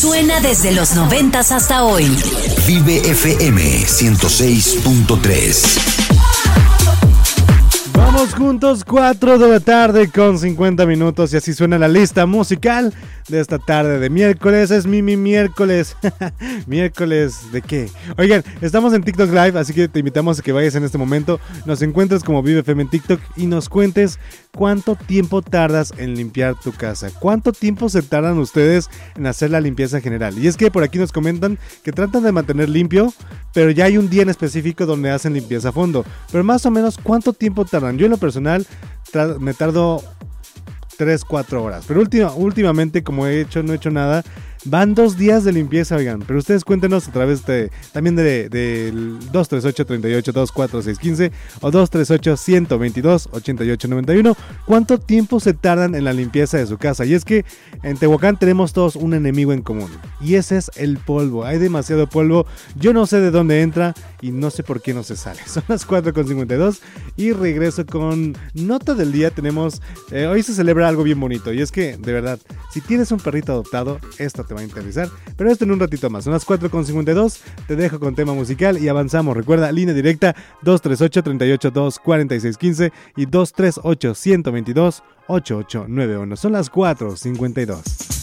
Suena desde los 90s hasta hoy. Vive FM 106.3. Vamos juntos, 4 de la tarde con 50 minutos y así suena la lista musical de esta tarde de miércoles. Es mi miércoles. ¿Miércoles de qué? Oigan, estamos en TikTok Live, así que te invitamos a que vayas en este momento, nos encuentres como Vive FM en TikTok y nos cuentes cuánto tiempo tardas en limpiar tu casa. ¿Cuánto tiempo se tardan ustedes en hacer la limpieza general? Y es que por aquí nos comentan que tratan de mantener limpio, pero ya hay un día en específico donde hacen limpieza a fondo. Pero más o menos, ¿cuánto tiempo tardan? Yo en lo personal me tardo 3-4 horas. Pero últimamente, como no he hecho nada, van 2 días de limpieza, oigan. Pero ustedes cuéntenos a través también del 238-38-24615 o 238-122-8891 cuánto tiempo se tardan en la limpieza de su casa. Y es que en Tehuacán tenemos todos un enemigo en común, y ese es el polvo. Hay demasiado polvo, yo no sé de dónde entra y no sé por qué no se sale. Son las 4:52 y regreso con nota del día. Tenemos, hoy se celebra algo bien bonito, y es que, de verdad, si tienes un perrito adoptado, esto te va a interesar, pero esto en un ratito más. Son las 4:52, te dejo con tema musical y avanzamos. Recuerda, línea directa 238-38-24615 y 238-122-8891. Son las 4:52.